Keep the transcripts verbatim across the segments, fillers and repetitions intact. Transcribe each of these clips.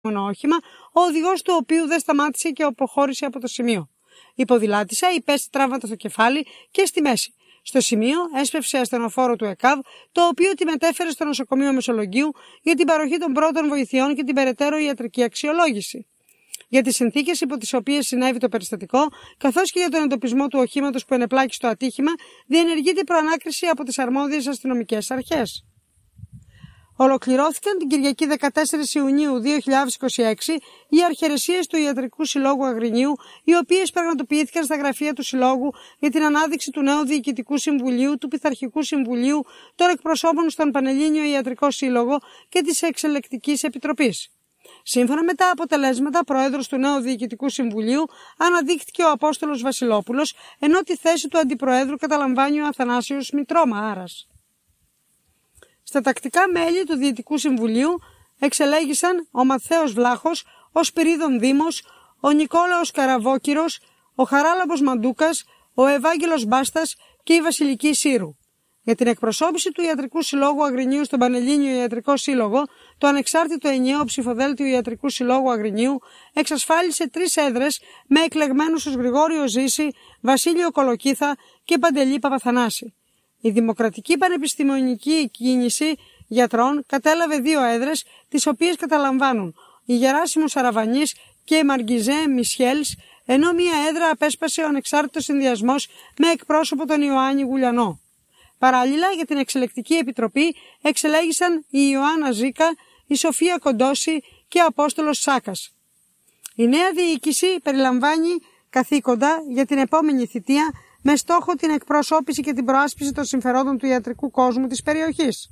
όχημα, ο οδηγός του οποίου δεν σταμάτησε και αποχώρησε από το σημείο. Υποδηλάτησα, υπέστη τραύματα στο κεφάλι και στη μέση. Στο σημείο έσπευσε ασθενοφόρο του ΕΚΑΒ, το οποίο τη μετέφερε στο νοσοκομείο Μεσολογγίου για την παροχή των πρώτων βοηθειών και την περαιτέρω ιατρική αξιολόγηση. Για τις συνθήκες υπό τις οποίες συνέβη το περιστατικό, καθώς και για τον εντοπισμό του οχήματος που ενεπλάκη στο ατύχημα, διενεργείται προανάκριση από τις αρμόδιες αστυνομικές αρχές. Ολοκληρώθηκαν την Κυριακή δεκατέσσερις Ιουνίου δύο χιλιάδες είκοσι έξι οι αρχαιρεσίες του Ιατρικού Συλλόγου Αγρινίου, οι οποίες πραγματοποιήθηκαν στα γραφεία του Συλλόγου για την ανάδειξη του νέου Διοικητικού Συμβουλίου, του Πειθαρχικού Συμβουλίου, των εκπροσώπων στον Πανελλήνιο Ιατρικό Σύλλογο και της Εξελεκτικής Επιτροπής. Σύμφωνα με τα αποτελέσματα, πρόεδρος του νέου Διοικητικού Συμβουλίου αναδείχθηκε ο Απόστολος Βασιλόπουλος, ενώ τη θέση του αντιπροέδρου καταλαμβάνει ο Αθανάσιος Μητρώμα Άρας. Στα τακτικά μέλη του Διοικητικού Συμβουλίου εξελέγησαν ο Μαθαίος Βλάχος, ο Σπυρίδων Δήμος, ο Νικόλαος Καραβόκυρος, ο Χαράλαμπος Μαντούκας, ο Ευάγγελος Μπάστας και η Βασιλική Σύρου. Για την εκπροσώπηση του Ιατρικού Συλλόγου Αγρινίου στον Πανελλήνιο Ιατρικό Σύλλογο, το ανεξάρτητο ενιαίο ψηφοδέλτιο Ιατρικού Συλλόγου Αγρινίου εξασφάλισε τρεις έδρες με εκλεγμένους ως Γρηγόριο Ζήση, Βασίλειο Κολοκύθα και Παντελή Παπαθανάση. Η Δημοκρατική Πανεπιστημονική Κίνηση Γιατρών κατέλαβε δύο έδρες, τις οποίες καταλαμβάνουν η Γεράσιμος Αραβανής και η Μαργκιζέ Μισχέλς, ενώ μία έδρα απέσπασε ο ανεξάρτητος συνδυασμός με εκπρόσωπο τον Ιωάννη Γουλιανό. Παράλληλα, για την Εξελεκτική Επιτροπή εξελέγησαν η Ιωάννα Ζήκα, η Σοφία Κοντόση και ο Απόστολος Σάκας. Η νέα διοίκηση περιλαμβάνει καθήκοντα για την επόμενη θητεία με στόχο την εκπροσώπηση και την προάσπιση των συμφερόντων του ιατρικού κόσμου της περιοχής.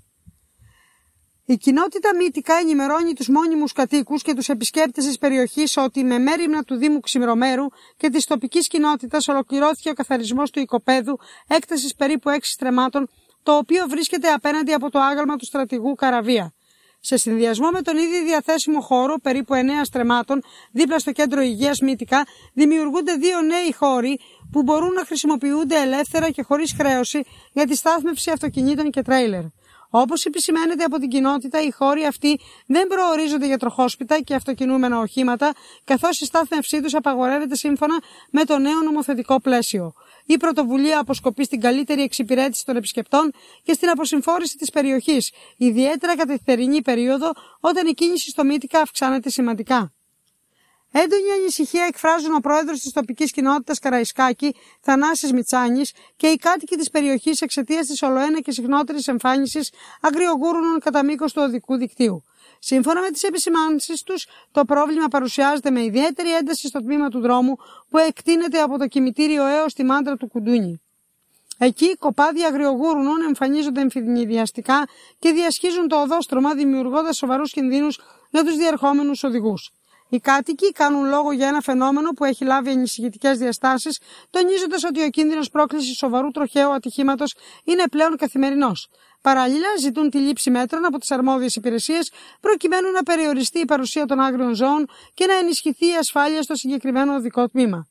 Η κοινότητα Μύτικα ενημερώνει τους μόνιμους κατοίκους και τους επισκέπτες της περιοχής ότι με μέριμνα του Δήμου Ξημερομέρου και της τοπικής κοινότητας ολοκληρώθηκε ο καθαρισμός του οικοπαίδου έκτασης περίπου έξι στρεμμάτων, το οποίο βρίσκεται απέναντι από το άγαλμα του στρατηγού Καραβία. Σε συνδυασμό με τον ήδη διαθέσιμο χώρο περίπου εννέα στρεμμάτων δίπλα στο κέντρο υγείας Μύτικα, δημιουργούνται δύο νέοι χώροι που μπορούν να χρησιμοποιούνται ελεύθερα και χωρίς χρέωση για τη στάθμευση αυτοκινήτων και τρέιλερ. Όπως επισημαίνεται από την κοινότητα, οι χώροι αυτοί δεν προορίζονται για τροχόσπιτα και αυτοκινούμενα οχήματα, καθώς η στάθμευσή τους απαγορεύεται σύμφωνα με το νέο νομοθετικό πλαίσιο. Η πρωτοβουλία αποσκοπεί στην καλύτερη εξυπηρέτηση των επισκεπτών και στην αποσυμφόρηση της περιοχής, ιδιαίτερα κατά τη θερινή περίοδο, όταν η κίνηση στο Μύτικα αυξάνεται σημαντικά. Έντονη ανησυχία εκφράζουν ο πρόεδρος της τοπικής κοινότητας Καραϊσκάκη, Θανάσης Μιτσάνης, και οι κάτοικοι της περιοχής εξαιτίας της ολοένα και συχνότερης εμφάνισης αγριογούρουνων κατά μήκος του οδικού δικτύου. Σύμφωνα με τις επισημάνσεις τους, το πρόβλημα παρουσιάζεται με ιδιαίτερη ένταση στο τμήμα του δρόμου που εκτείνεται από το κημητήριο έως τη μάντρα του Κουντούνι. Εκεί κοπάδια αγριογούρουνων εμφανίζονται εμφυνιδιαστικά και διασχίζουν το οδόστρωμα, δημιουργώντας σοβαρούς κινδύνους για τους διερχόμενους οδηγούς. Οι κάτοικοι κάνουν λόγο για ένα φαινόμενο που έχει λάβει ανησυχητικές διαστάσεις, τονίζοντας ότι ο κίνδυνος πρόκλησης σοβαρού τροχαίου ατυχήματος είναι πλέον καθημερινός. Παράλληλα, ζητούν τη λήψη μέτρων από τις αρμόδιες υπηρεσίες, προκειμένου να περιοριστεί η παρουσία των άγριων ζώων και να ενισχυθεί η ασφάλεια στο συγκεκριμένο οδικό τμήμα.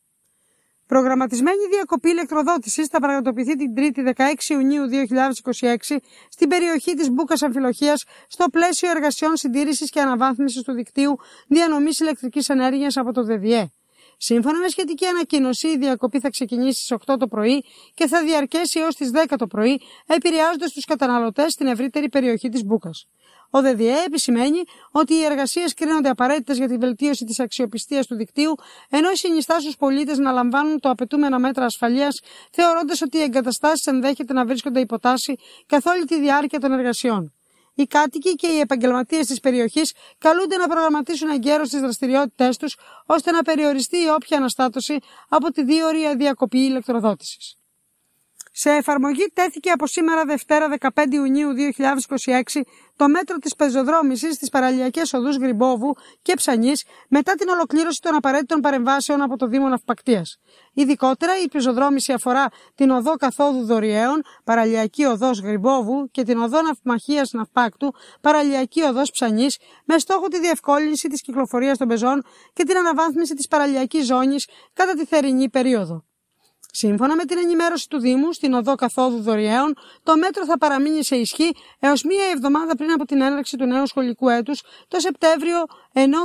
Προγραμματισμένη διακοπή ηλεκτροδότησης θα πραγματοποιηθεί την Τρίτη δεκαέξι Ιουνίου δύο χιλιάδες είκοσι έξι στην περιοχή της Μπούκας Αμφιλοχίας στο πλαίσιο εργασιών συντήρησης και αναβάθμισης του δικτύου διανομής ηλεκτρικής ενέργειας από το ΔΕΔΙΕ. Σύμφωνα με σχετική ανακοίνωση, η διακοπή θα ξεκινήσει στις οκτώ το πρωί και θα διαρκέσει έως τις δέκα το πρωί, επηρεάζοντας τους καταναλωτές στην ευρύτερη περιοχή της Μπούκας. Ο ΔΕΔΙΕ επισημαίνει ότι οι εργασίες κρίνονται απαραίτητες για τη βελτίωση της αξιοπιστίας του δικτύου, ενώ συνιστά στους πολίτες να λαμβάνουν το απαιτούμενα μέτρα ασφαλείας, θεωρώντας ότι οι εγκαταστάσεις ενδέχεται να βρίσκονται υποτάσσει καθ' όλη τη διάρκεια των εργασιών. Οι κάτοικοι και οι επαγγελματίες της περιοχής καλούνται να προγραμματίσουν εγκαίρως τις δραστηριότητές τους, ώστε να περιοριστεί η όποια αναστάτωση από τη δίωρη διακοπή ηλεκτροδότησης. Σε εφαρμογή τέθηκε από σήμερα Δευτέρα δεκαπέντε Ιουνίου δύο χιλιάδες είκοσι έξι το μέτρο της πεζοδρόμησης στις παραλιακές οδούς Γρυμπόβου και Ψανής μετά την ολοκλήρωση των απαραίτητων παρεμβάσεων από το Δήμο Ναυπακτίας. Ειδικότερα, η πεζοδρόμηση αφορά την οδό καθόδου Δωριαίων, παραλιακή οδός Γρυμπόβου και την οδό Ναυμαχίας Ναυπάκτου, παραλιακή οδός Ψανής, με στόχο τη διευκόλυνση της κυκλοφορίας των πεζών και την αναβάθμιση της παραλιακής ζώνης κατά τη θερινή περίοδο. Σύμφωνα με την ενημέρωση του Δήμου, στην οδό καθόδου Δωριαίων, το μέτρο θα παραμείνει σε ισχύ έως μία εβδομάδα πριν από την έναρξη του νέου σχολικού έτους, το Σεπτέμβριο, ενώ